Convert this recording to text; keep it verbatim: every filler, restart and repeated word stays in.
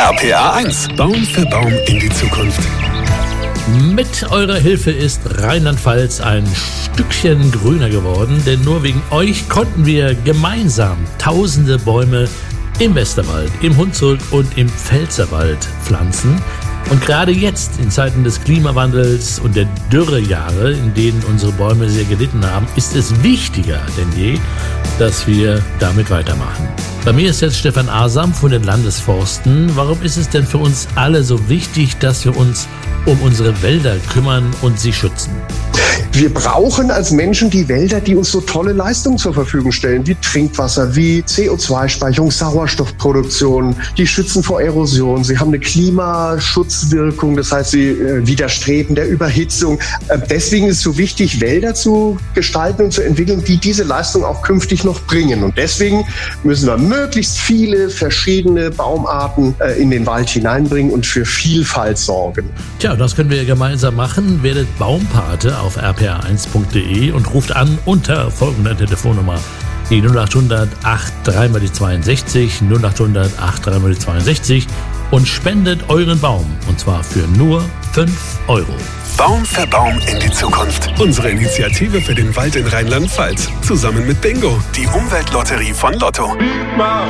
R P R eins. Baum für Baum in die Zukunft. Mit eurer Hilfe ist Rheinland-Pfalz ein Stückchen grüner geworden, denn nur wegen euch konnten wir gemeinsam tausende Bäume im Westerwald, im Hunsrück und im Pfälzerwald pflanzen. Und gerade jetzt, in Zeiten des Klimawandels und der Dürrejahre, in denen unsere Bäume sehr gelitten haben, ist es wichtiger denn je, dass wir damit weitermachen. Bei mir ist jetzt Stefan Asam von den Landesforsten. Warum ist es denn für uns alle so wichtig, dass wir uns um unsere Wälder kümmern und sie schützen? Wir brauchen als Menschen die Wälder, die uns so tolle Leistungen zur Verfügung stellen, wie Trinkwasser, wie C O zwei Speicherung, Sauerstoffproduktion. Die schützen vor Erosion. Sie haben eine Klimaschutzwirkung, das heißt, sie äh, widerstreben der Überhitzung. Äh, deswegen ist es so wichtig, Wälder zu gestalten und zu entwickeln, die diese Leistung auch künftig noch bringen. Und deswegen müssen wir möglichst viele verschiedene Baumarten äh, in den Wald hineinbringen und für Vielfalt sorgen. Tja, das können wir gemeinsam machen. Werdet Baumpate auf r p r eins punkt d e und ruft an unter folgender Telefonnummer. Die null acht hundert drei mal die zweiundsechzig, null acht hundert drei mal die zweiundsechzig und spendet euren Baum. Und zwar für nur fünf Euro. Baum für Baum in die Zukunft. Unsere Initiative für den Wald in Rheinland-Pfalz. Zusammen mit Bingo, die Umweltlotterie von Lotto.